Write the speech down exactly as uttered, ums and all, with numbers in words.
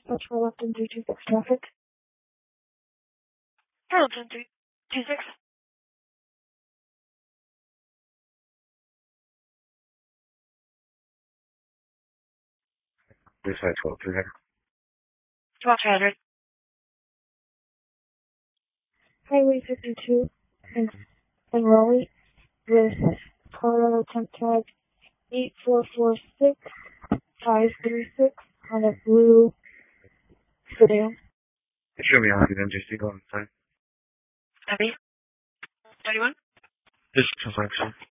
Dispatch for left and three two six traffic. Carrollton three two six. Dispatch twelve three hundred. twelve three hundred. Highway fifty-two in, in Raleigh with Colorado temp tag eight four four six five three six on a blue sedan. Show me on the M J C going inside. Abby? thirty-one? This is consumption.